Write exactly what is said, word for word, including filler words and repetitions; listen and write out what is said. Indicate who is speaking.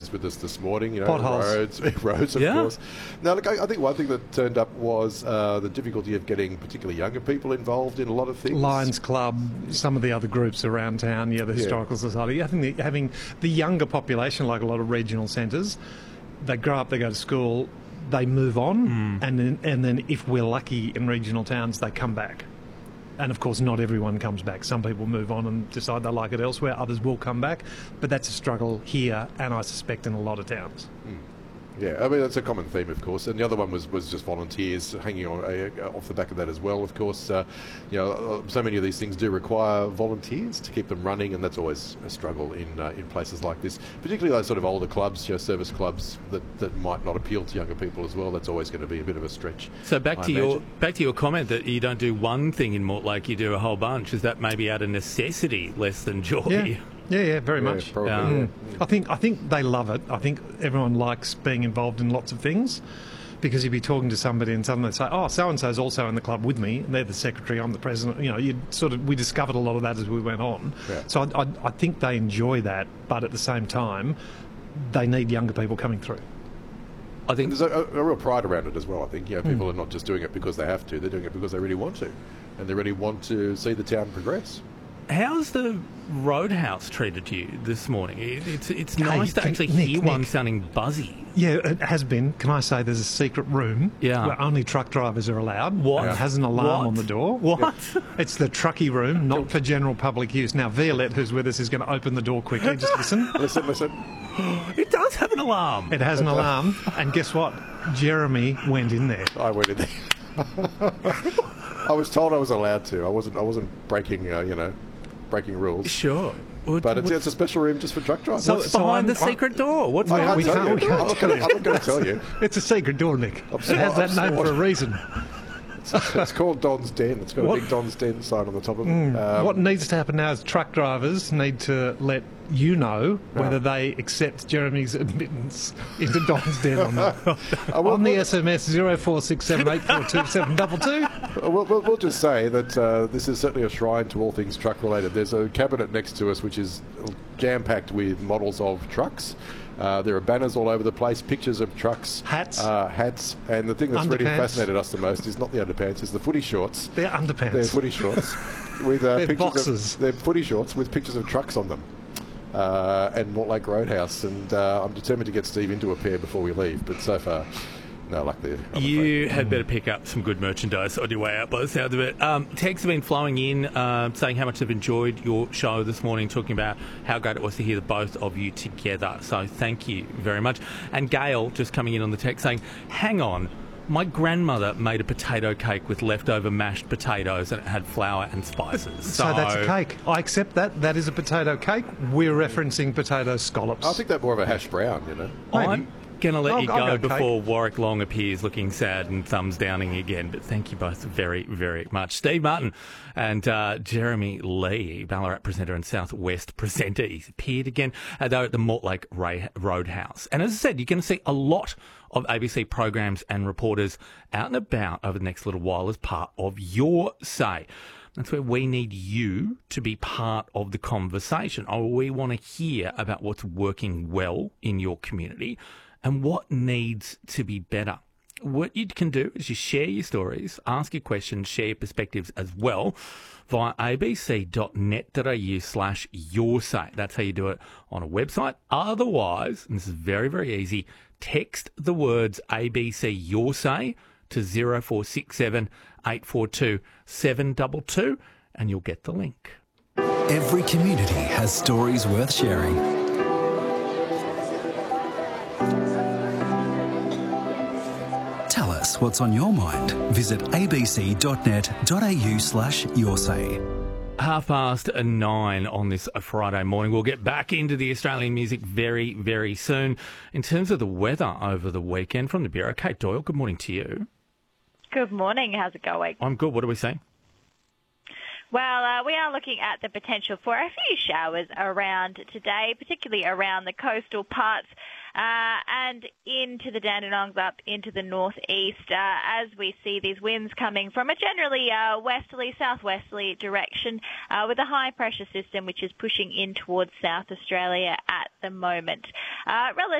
Speaker 1: It's with us this morning. You know,
Speaker 2: Potholes.
Speaker 1: roads, roads, of
Speaker 3: Yeah.
Speaker 1: course. Now, look, I, I think one thing that turned up was uh, the difficulty of getting particularly younger people involved in a lot of things.
Speaker 2: Lions Club, some of the other groups around town, yeah, the Historical Society. I think the, having the younger population, like a lot of regional centres, they grow up, they go to school, they move on,
Speaker 3: Mm.
Speaker 2: and then and then if we're lucky in regional towns, they come back. And of course, not everyone comes back. Some people move on and decide they like it elsewhere. Others will come back, but that's a struggle here, and I suspect in a lot of towns.
Speaker 1: Mm. Yeah, I mean, that's a common theme, of course. And the other one was, was just volunteers hanging on uh, off the back of that as well. Of course, uh, you know, uh, so many of these things do require volunteers to keep them running, and that's always a struggle in uh, in places like this, particularly those sort of older clubs, you know, service clubs that, that might not appeal to younger people as well. That's always going to be a bit of a stretch.
Speaker 3: So back
Speaker 1: I
Speaker 3: to your
Speaker 1: imagine.
Speaker 3: back to your comment that you don't do one thing in Mortlake, you do a whole bunch. Is that maybe out of necessity less than joy?
Speaker 2: Yeah, yeah, yeah very
Speaker 1: Yeah,
Speaker 2: much.
Speaker 1: probably,
Speaker 3: Yeah.
Speaker 1: yeah.
Speaker 2: I think I think they love it. I think everyone likes being involved in lots of things, because you'd be talking to somebody and suddenly they say, "Oh, so and so's also in the club with me. They're the secretary. I'm the president." You know, you sort of we discovered a lot of that as we went on.
Speaker 1: Yeah.
Speaker 2: So I, I, I think they enjoy that, but at the same time, they need younger people coming through.
Speaker 3: I think
Speaker 1: There's a, a real pride around it as well, I think. You know,
Speaker 2: Hmm.
Speaker 1: people are not just doing it because they have to, they're doing it because they really want to. And they really want to see the town progress.
Speaker 3: How's the Roadhouse treated you this morning? It, it's it's
Speaker 2: Hey,
Speaker 3: nice to
Speaker 2: can-
Speaker 3: actually
Speaker 2: Nick,
Speaker 3: hear
Speaker 2: Nick.
Speaker 3: one sounding buzzy.
Speaker 2: Yeah, it has been. Can I say there's a secret room
Speaker 3: Yeah.
Speaker 2: where only truck drivers are allowed?
Speaker 3: What?
Speaker 2: And it has an alarm
Speaker 3: What?
Speaker 2: on the door.
Speaker 3: What?
Speaker 2: It's the truckie room, not for general public use. Now, Violette, who's with us, is going to open the door quickly. Just listen.
Speaker 1: Listen, listen.
Speaker 3: It does have an alarm.
Speaker 2: It has an alarm. And guess what? Jeremy went in there.
Speaker 1: I went in there. I was told I was allowed to. I wasn't. I wasn't breaking. Uh, you know, breaking rules.
Speaker 3: Sure. What-
Speaker 1: But it's,
Speaker 3: what-
Speaker 1: it's a special room just for truck drivers.
Speaker 2: So-
Speaker 3: what's
Speaker 2: so
Speaker 3: behind
Speaker 2: I'm-
Speaker 3: the secret door? What's
Speaker 1: I
Speaker 2: we-
Speaker 1: can't
Speaker 2: we
Speaker 1: tell
Speaker 2: can't-
Speaker 1: you.
Speaker 2: we can't
Speaker 1: I'm not gonna- I'm not going to tell you.
Speaker 2: It's a secret door, Nick.
Speaker 1: I'm
Speaker 2: It has that
Speaker 1: sorry, I'm
Speaker 2: name for a reason.
Speaker 1: It's called Don's Den. It's got
Speaker 2: What-
Speaker 1: a big Don's Den sign on the top of it. Um,
Speaker 2: What needs to happen now is truck drivers need to let you know whether they accept Jeremy's admittance into Don's Den or not.
Speaker 1: I will-
Speaker 2: On the
Speaker 1: will-
Speaker 2: S M S zero four six seven eight four two seven two two.
Speaker 1: We'll, we'll, we'll just say that uh, this is certainly a shrine to all things truck related. There's a cabinet next to us which is jam packed with models of trucks. Uh, there are banners all over the place, pictures of trucks,
Speaker 2: Hats.
Speaker 1: uh, hats, and the thing that's really
Speaker 2: Underpants.
Speaker 1: fascinated us the most is not the underpants, is the footy shorts.
Speaker 2: They're underpants.
Speaker 1: They're footy shorts with uh,
Speaker 2: They're
Speaker 1: pictures
Speaker 2: boxers.
Speaker 1: of they're footy shorts with pictures of trucks on them. Uh, and Mortlake Roadhouse, and uh, I'm determined to get Steve into a pair before we leave. But so far, no luck there. I'm afraid.
Speaker 3: You had better pick up some good merchandise on your way out by the sound of it. Um, texts have been flowing in uh, saying how much they've enjoyed your show this morning, talking about how great it was to hear the both of you together. So thank you very much. And Gail just coming in on the text saying, hang on, my grandmother made a potato cake with leftover mashed potatoes and it had flour and spices.
Speaker 2: So that's a cake. I accept that. That is a potato cake. We're referencing potato scallops.
Speaker 1: I think that more of a hash brown, you know.
Speaker 3: I'm going to let
Speaker 2: I'll-
Speaker 3: you
Speaker 2: I'll
Speaker 3: go,
Speaker 2: go cake.
Speaker 3: before Warwick Long appears looking sad and thumbs downing again. But thank you both very, very much. Steve Martin and uh, Jeremy Lee, Ballarat presenter and Southwest presenter. He's appeared again. Uh, they're at the Mortlake Ray- Roadhouse. And as I said, you're going to see a lot of A B C programs and reporters out and about over the next little while as part of Your Say. That's where we need you to be part of the conversation. Oh, we want to hear about what's working well in your community and what needs to be better. What you can do is you share your stories, ask your questions, share your perspectives as well via abc.net.au slash your say. That's how you do it on a website. Otherwise, and this is very, very easy, text the words A B C Your Say to zero four six seven eight four two seven two two and you'll get the link.
Speaker 4: Every community has stories worth sharing. Tell us what's on your mind. Visit abc.net.au slash your say.
Speaker 3: Half past nine on this Friday morning. We'll get back into the Australian music very, very soon. In terms of the weather over the weekend from the Bureau, Kate Doyle, good morning to you.
Speaker 5: Good morning. How's it going?
Speaker 3: I'm good. What are we saying?
Speaker 5: Well, uh, we are looking at the potential for a few showers around today, particularly around the coastal parts uh, and into the Dandenongs up into the northeast uh, as we see these winds coming from a generally uh, westerly, southwesterly direction uh, with a high pressure system which is pushing in towards South Australia at the moment. Uh,